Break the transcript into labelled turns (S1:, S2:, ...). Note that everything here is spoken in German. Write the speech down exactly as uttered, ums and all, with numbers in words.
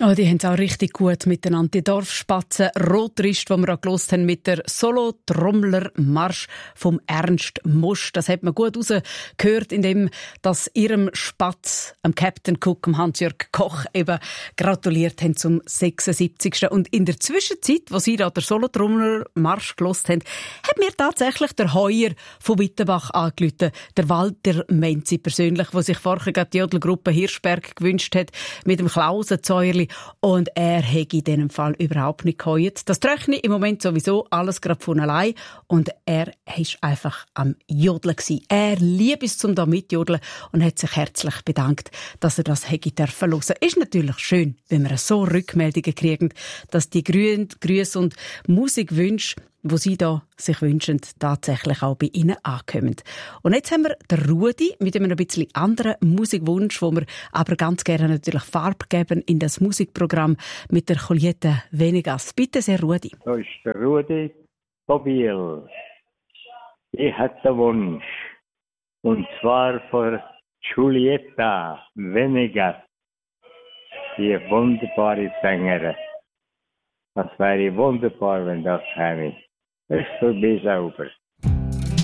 S1: Oh, die haben es auch richtig gut miteinander. Die Dorfspatzen Rotrist, die wir auch gehört haben mit der Solo-Trommler-Marsch vom Ernst Musch. Das hat man gut rausgehört, indem dass ihrem Spatz, am Captain Cook, am Hans-Jörg Koch, eben gratuliert haben zum sechsundsiebzigsten Und in der Zwischenzeit, wo sie da der Solo-Trommler-Marsch gehört haben, hat mir tatsächlich der Heuer von Wittenbach angerufen, der Walter Menzi persönlich, der sich vorher gerade die Jodelgruppe Hirschberg gewünscht hat, mit dem Klausenzäuerli. Und er hätte in diesem Fall überhaupt nicht geheult. Das trockne im Moment sowieso alles gerade von allein. Und er war einfach am Jodeln gewesen. Er liebt es zum da mitjodeln und hat sich herzlich bedankt, dass er das hätte dürfen hören. Ist natürlich schön, wenn wir so Rückmeldungen kriegen, dass die Grüße und Musikwünsche, wo Sie da sich wünschen, tatsächlich auch bei Ihnen ankommen. Und jetzt haben wir den Rudi mit einem ein bisschen anderen Musikwunsch, wo wir aber ganz gerne natürlich Farbe geben in das Musikprogramm mit der Juliette Venegas. Bitte sehr, Rudi.
S2: Da ist der Rudi Bobil. Ich hatte einen Wunsch. Und zwar für Julietta Venegas, die wunderbare Sängerin. Das wäre wunderbar, wenn das käme. Ist für mich sauber.